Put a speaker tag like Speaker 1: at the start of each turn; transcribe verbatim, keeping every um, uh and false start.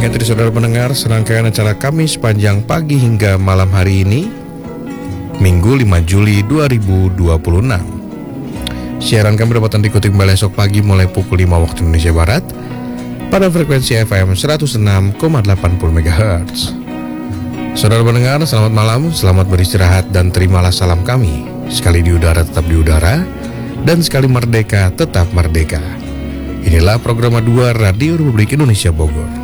Speaker 1: Itu saudara pendengar, serangkaian acara kami sepanjang pagi hingga malam hari ini, Minggu lima Juli dua ribu dua puluh enam. Siaran kami dapat diikuti kembali esok pagi mulai pukul lima waktu Indonesia Barat pada frekuensi F M seratus enam koma delapan puluh megahertz. Saudara pendengar, selamat malam, selamat beristirahat dan terimalah salam kami. Sekali di udara tetap di udara, dan sekali merdeka tetap merdeka. Inilah program dua Radio Republik Indonesia Bogor.